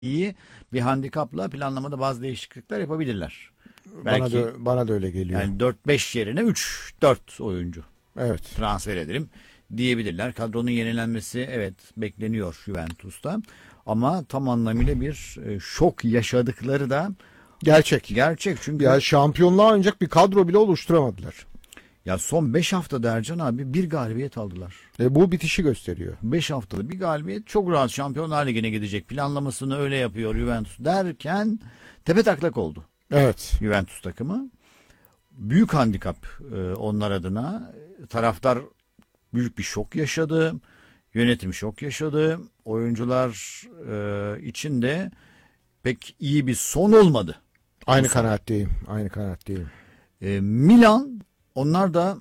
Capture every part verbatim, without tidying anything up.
iyi bir handikapla planlamada bazı değişiklikler yapabilirler. Bana Belki da bana da öyle geliyor. yani dört beş yerine üç dört oyuncu Evet. transfer edelim diyebilirler. Kadronun yenilenmesi evet bekleniyor Juventus'ta. Ama tam anlamıyla bir e, şok yaşadıkları da Gerçek. gerçek. Çünkü Ya şampiyonluğa oynayacak bir kadro bile oluşturamadılar. ya son beş haftada Ercan abi bir galibiyet aldılar. E, bu bitişi gösteriyor. beş haftada bir galibiyet, çok rahat Şampiyonlar Ligi'ne gidecek. Planlamasını öyle yapıyor Juventus derken tepetaklak oldu Evet. Juventus takımı. Büyük handikap e, onlar adına. Taraftar büyük bir şok yaşadı. Yönetim şok yaşadı. Oyuncular e, için de pek iyi bir son olmadı. Aynı kanaatteyim. Aynı kanaatteyim. E, Milan, onlar da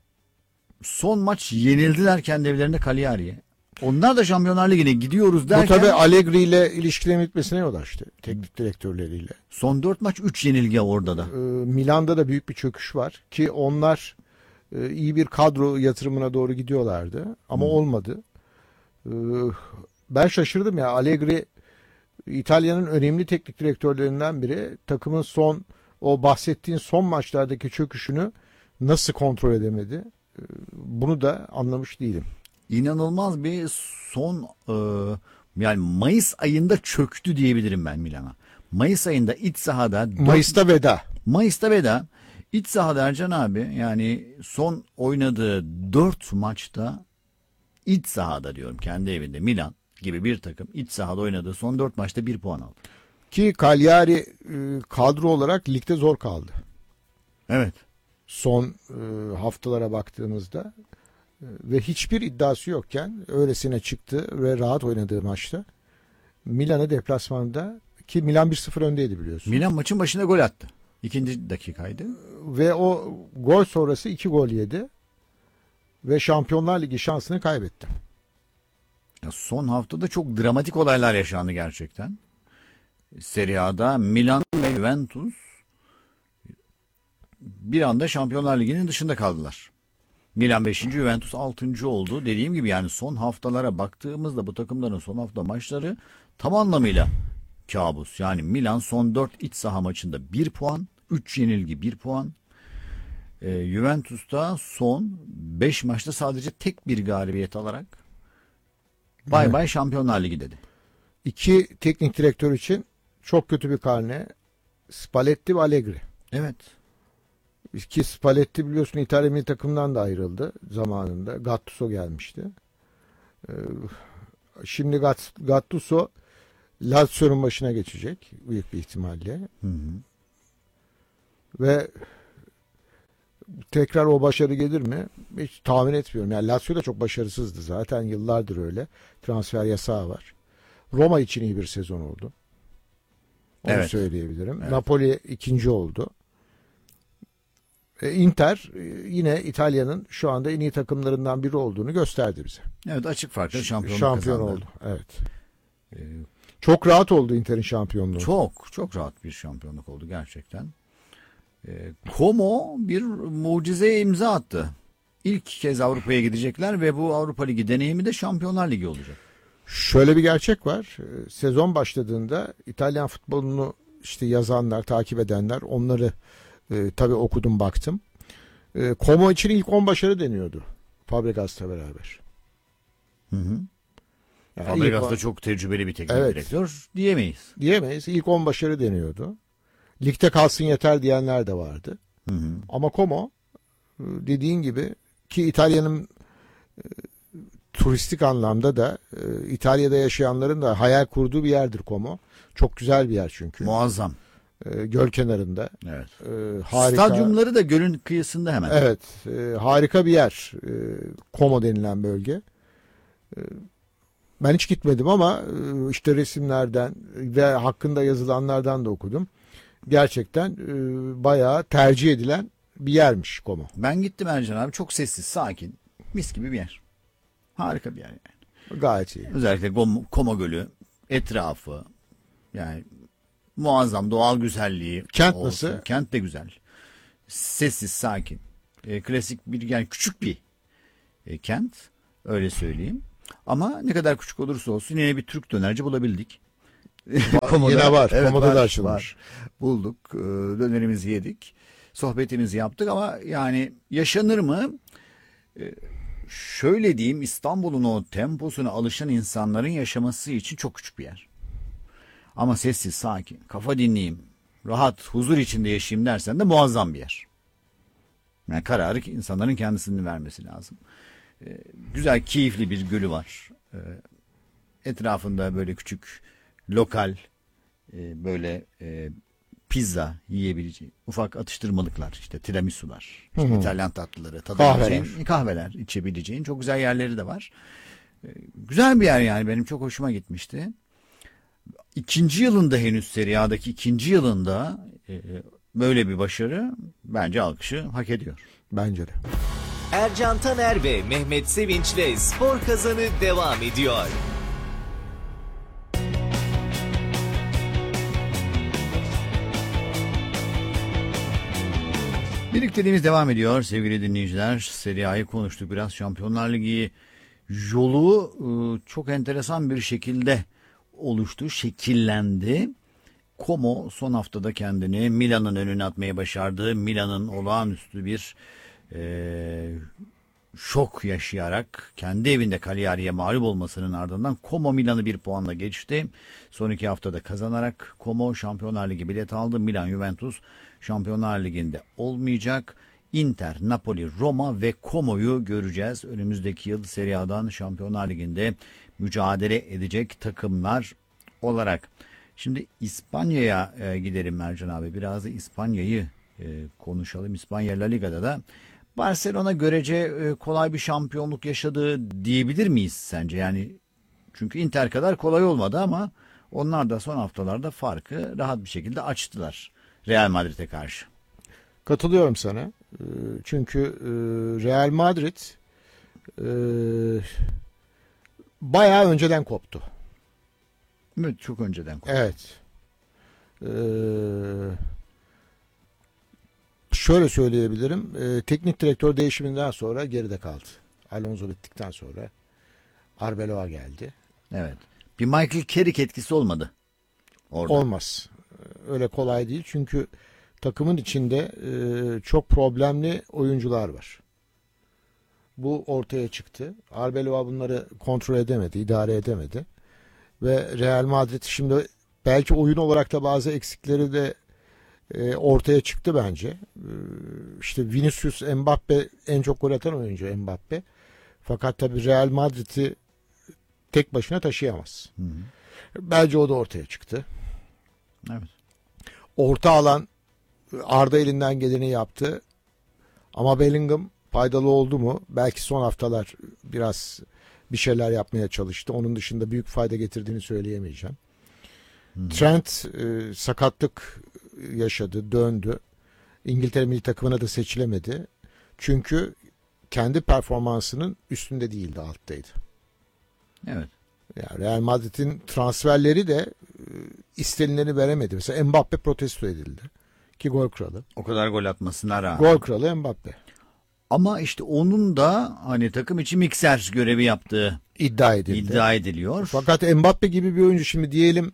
son maç yenildiler kendi evlerinde Cagliari'ye. Onlar da Şampiyonlar Ligi'ne gidiyoruz derken. Bu tabii Allegri ile ilişkilerin bitmesine yol açtı. Teknik direktörleriyle. Son dört maç üç yenilgi orada da. Ee, Milan'da da büyük bir çöküş var. Ki onlar e, iyi bir kadro yatırımına doğru gidiyorlardı. Ama hmm. olmadı. Ee, ben şaşırdım ya. Allegri İtalya'nın önemli teknik direktörlerinden biri. Takımın son o bahsettiğin son maçlardaki çöküşünü nasıl kontrol edemedi? Ee, bunu da anlamış değilim. İnanılmaz bir son e, yani Mayıs ayında çöktü diyebilirim ben Milan'a. Mayıs ayında iç sahada Mayıs'ta veda. Mayıs'ta veda. İç sahada Ercan abi yani son oynadığı dört maçta iç sahada diyorum kendi evinde Milan gibi bir takım iç sahada oynadığı son dört maçta bir puan aldı. Ki Cagliari e, kadro olarak ligde zor kaldı. Evet. Son e, haftalara baktığımızda e, ve hiçbir iddiası yokken öylesine çıktı ve rahat oynadığı maçta Milan'ı deplasmanda, ki Milan bir sıfır öndeydi biliyorsun. Milan maçın başında gol attı. İkinci dakikaydı. Ve o gol sonrası iki gol yedi ve Şampiyonlar Ligi şansını kaybetti. Ya son haftada çok dramatik olaylar yaşandı gerçekten. Serie A'da Milan ve Juventus bir anda Şampiyonlar Ligi'nin dışında kaldılar. Milan beşinci Juventus altıncı oldu. Dediğim gibi yani son haftalara baktığımızda bu takımların son hafta maçları tam anlamıyla kabus. Yani Milan son dört iç saha maçında bir puan, üç yenilgi bir puan. Ee, Juventus'ta son beş maçta sadece tek bir galibiyet alarak bay Evet. bay Şampiyonlar Ligi dedi. İki teknik direktör için çok kötü bir karne. Spalletti ve Allegri. Evet. Ki Spalletti biliyorsun İtalya milli takımından da ayrıldı zamanında. Gattuso gelmişti. Ee, şimdi Gattuso Lazio'nun başına geçecek büyük bir ihtimalle. Hı hı. Ve tekrar o başarı gelir mi? Hiç tahmin etmiyorum. Yani Lazio da çok başarısızdı zaten, yıllardır öyle. Transfer yasağı var. Roma için iyi bir sezon oldu. Onu Evet. söyleyebilirim. Evet. Napoli ikinci oldu. Inter yine İtalya'nın şu anda en iyi takımlarından biri olduğunu gösterdi bize. Evet, açık farklı şampiyonluk Şampiyon kazandı. oldu. Evet. Ee, Çok rahat oldu Inter'in şampiyonluğu. çok çok rahat bir şampiyonluk oldu gerçekten. Ee, Como bir mucizeye imza attı. İlk kez Avrupa'ya gidecekler ve bu Avrupa Ligi deneyimi de Şampiyonlar Ligi olacak. Şöyle bir gerçek var. Sezon başladığında İtalyan futbolunu işte yazanlar, takip edenler, onları e, tabii okudum, baktım. E, Como için ilk on başarı deniyordu Fabregas'la beraber. Hı hı. Yani Fabregas ilk- da çok tecrübeli bir teknik Evet. direktör diyemeyiz. diyemeyiz. İlk on başarı deniyordu. Ligde kalsın yeter diyenler de vardı. Hı hı. Ama Como e, dediğin gibi, ki İtalya'nın e, turistik anlamda da e, İtalya'da yaşayanların da hayal kurduğu bir yerdir Como. Çok güzel bir yer çünkü. Muazzam. E, göl kenarında. Evet. E, harika. Stadyumları da gölün kıyısında hemen. Evet. E, harika bir yer. E, Como denilen bölge. E, ben hiç gitmedim ama e, işte resimlerden ve hakkında yazılanlardan da okudum. Gerçekten e, bayağı tercih edilen bir yermiş Como. Ben gittim Ercan abi. Çok sessiz, sakin. Mis gibi bir yer. Harika bir yer yani. Gayet iyi. Özellikle Gom- Como Gölü etrafı yani muazzam doğal güzelliği. Kent olsun. nasıl? Kent de güzel. Sessiz, sakin. E, klasik bir yani küçük bir e, kent. Öyle söyleyeyim. Ama ne kadar küçük olursa olsun yine bir Türk dönerci bulabildik. Yine var. Evet, Komoda var, da açılmış. var. Bulduk. e, Dönerimizi yedik. Sohbetimizi yaptık ama yani yaşanır mı? E, Şöyle diyeyim, İstanbul'un o temposuna alışan insanların yaşaması için çok küçük bir yer. Ama sessiz, sakin, kafa dinleyeyim, rahat, huzur içinde yaşayayım dersen de muazzam bir yer. Yani kararı insanların kendisinin vermesi lazım. Ee, güzel, keyifli bir gölü var. Ee, etrafında böyle küçük, lokal, e, böyle e, pizza yiyebileceğin, ufak atıştırmalıklar, işte tiramisular, işte Hı hı. İtalyan tatlıları, tadabileceğin, Kahveler. kahveler içebileceğin çok güzel yerleri de var. Ee, güzel bir yer yani, benim çok hoşuma gitmişti. İkinci yılında, henüz Serie A'daki ikinci yılında e, böyle bir başarı bence alkışı hak ediyor. Bence de. Ercan Taner ve Mehmet Sevinç'le Spor Kazanı devam ediyor. Birlikteliğimiz devam ediyor sevgili dinleyiciler. Serie A'yı konuştuk biraz. Şampiyonlar Ligi yolu e, çok enteresan bir şekilde oluştu, şekillendi. Como son haftada kendini Milan'ın önüne atmayı başardı. Milan'ın olağanüstü bir e, şok yaşayarak kendi evinde Cagliari'ye mağlup olmasının ardından Como Milan'ı bir puanla geçti. Son iki haftada kazanarak Como Şampiyonlar Ligi bilet aldı. Milan Juventus Şampiyonlar Ligi'nde olmayacak. Inter, Napoli, Roma ve Como'yu göreceğiz. Önümüzdeki yıl Serie A'dan Şampiyonlar Ligi'nde mücadele edecek takımlar olarak. Şimdi İspanya'ya e, gidelim Mercan abi. Biraz da İspanya'yı e, konuşalım. İspanya La Liga'da da Barcelona görece e, kolay bir şampiyonluk yaşadı diyebilir miyiz sence? Yani çünkü Inter kadar kolay olmadı ama onlar da son haftalarda farkı rahat bir şekilde açtılar Real Madrid'e karşı. Katılıyorum sana. Ee, Çünkü e, Real Madrid e, bayağı önceden koptu. Evet, çok önceden koptu. Evet. Ee, şöyle söyleyebilirim. Ee, teknik direktör değişiminden sonra geride kaldı. Alonso bittikten sonra Arbeloa geldi. Evet. Bir Michael Carrick etkisi olmadı orada. Olmaz. Öyle kolay değil. Çünkü takımın içinde e, çok problemli oyuncular var. Bu ortaya çıktı. Arbeloa bunları kontrol edemedi, idare edemedi. Ve Real Madrid şimdi belki oyun olarak da bazı eksikleri de e, ortaya çıktı bence. E, işte Vinicius, Mbappe en çok gol atan oyuncu Mbappe. Fakat tabii Real Madrid'i tek başına taşıyamaz. Hı hı. Bence o da ortaya çıktı. Evet. Orta alan Arda elinden geleni yaptı. Ama Bellingham faydalı oldu mu? Belki son haftalar biraz bir şeyler yapmaya çalıştı. Onun dışında büyük fayda getirdiğini söyleyemeyeceğim. Hmm. Trent e, sakatlık yaşadı, döndü. İngiltere milli takımına da seçilemedi. Çünkü kendi performansının üstünde değildi, alttaydı. Evet. Yani Real Madrid'in transferleri de e, istenileni veremedi. Mesela Mbappe protesto edildi. Ki gol kralı. O kadar gol atmasına rağmen. Gol kralı Mbappe. Ama işte onun da hani takım içi mikser görevi yaptığı iddia edildi. iddia ediliyor. Fakat Mbappe gibi bir oyuncu, şimdi diyelim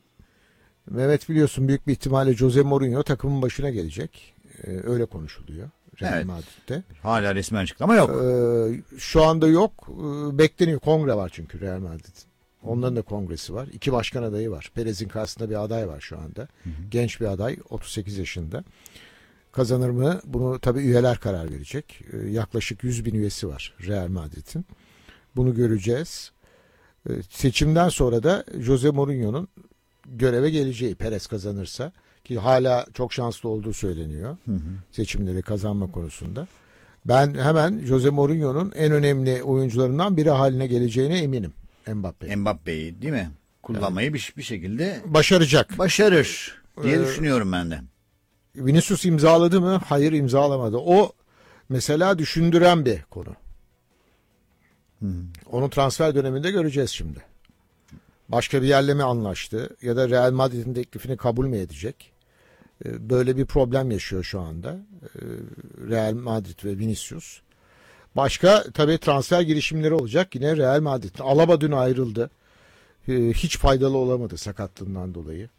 Mehmet biliyorsun büyük bir ihtimalle Jose Mourinho takımın başına gelecek. Ee, öyle konuşuluyor Real Evet. Madrid'de. Hala resmen çıktı ama yok. Ee, şu anda yok. Ee, bekleniyor. Kongre var çünkü Real Madrid'in. Onların da kongresi var. İki başkan adayı var. Perez'in karşısında bir aday var şu anda. Hı hı. Genç bir aday. otuz sekiz yaşında. Kazanır mı? Bunu tabii üyeler karar verecek. Ee, yaklaşık yüz bin üyesi var Real Madrid'in. Bunu göreceğiz. Ee, seçimden sonra da Jose Mourinho'nun göreve geleceği, Perez kazanırsa, ki hala çok şanslı olduğu söyleniyor. Hı hı. Seçimleri kazanma konusunda. Ben hemen Jose Mourinho'nun en önemli oyuncularından biri haline geleceğine eminim. Mbappe. Mbappe'yi değil mi? Kullanmayı bir, bir şekilde başaracak. Başarır diye Ee, düşünüyorum ben de. Vinicius imzaladı mı? Hayır, imzalamadı. O mesela düşündüren bir konu. Hmm. Onun transfer döneminde göreceğiz şimdi. Başka bir yerle mi anlaştı ya da Real Madrid'in teklifini kabul mü edecek? Böyle bir problem yaşıyor şu anda Real Madrid ve Vinicius. Başka tabii transfer girişimleri olacak. Yine Real Madrid. Alaba dün ayrıldı. e, hiç faydalı olamadı sakatlığından dolayı.